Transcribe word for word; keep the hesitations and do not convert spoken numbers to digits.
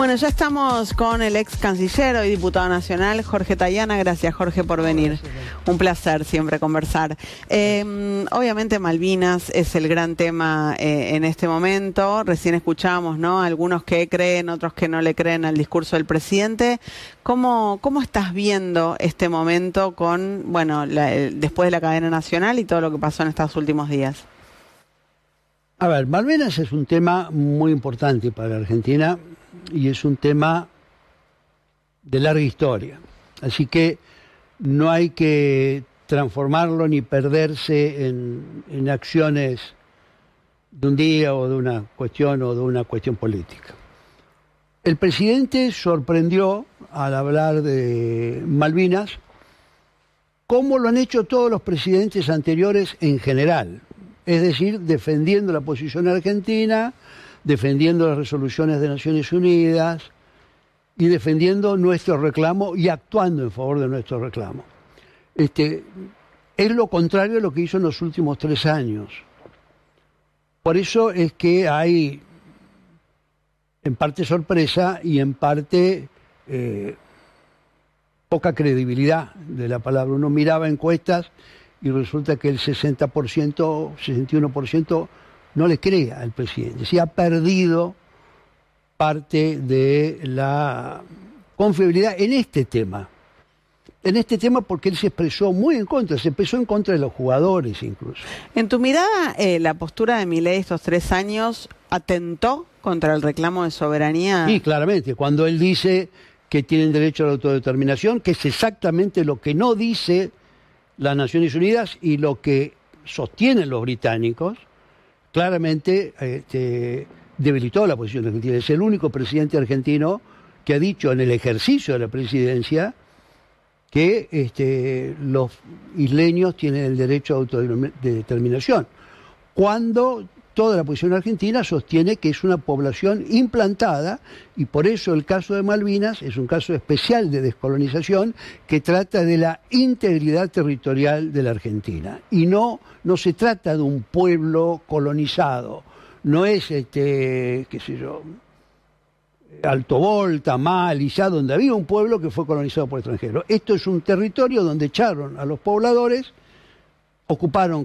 Bueno, ya estamos con el ex canciller y diputado nacional, Jorge Tayana. Gracias, Jorge, por venir. Un placer siempre conversar. Eh, obviamente Malvinas es el gran tema eh, en este momento. Recién escuchamos, ¿no? Algunos que creen, otros que no le creen al discurso del presidente. ¿Cómo, cómo estás viendo este momento con, bueno, la, el, después de la cadena nacional y todo lo que pasó en estos últimos días? A ver, Malvinas es un tema muy importante para la Argentina y es un tema de larga historia. Así que no hay que transformarlo ni perderse en, en acciones de un día o de una cuestión o de una cuestión política. El presidente sorprendió al hablar de Malvinas, como lo han hecho todos los presidentes anteriores en general. Es decir, defendiendo la posición argentina, defendiendo las resoluciones de Naciones Unidas y defendiendo nuestro reclamo y actuando en favor de nuestro reclamo. Este, es lo contrario a lo que hizo en los últimos tres años. Por eso es que hay, en parte sorpresa y en parte eh, poca credibilidad de la palabra. Uno miraba encuestas y resulta que el sesenta por ciento, sesenta y uno por ciento no le cree al presidente. Se ha perdido parte de la confiabilidad en este tema. En este tema porque él se expresó muy en contra, se expresó en contra de los jugadores incluso. En tu mirada, eh, la postura de Milei estos tres años atentó contra el reclamo de soberanía. Sí, claramente. Cuando él dice que tienen derecho a la autodeterminación, que es exactamente lo que no dice las Naciones Unidas y lo que sostienen los británicos, claramente este, debilitó la posición argentina. Es el único presidente argentino que ha dicho en el ejercicio de la presidencia que este, los isleños tienen el derecho a autodeterminación, cuando toda la posición argentina sostiene que es una población implantada, y por eso el caso de Malvinas es un caso especial de descolonización que trata de la integridad territorial de la Argentina. Y no, no se trata de un pueblo colonizado, no es, este, qué sé yo, Alto Volta, Mali, ya donde había un pueblo que fue colonizado por extranjeros. Esto es un territorio donde echaron a los pobladores, ocuparon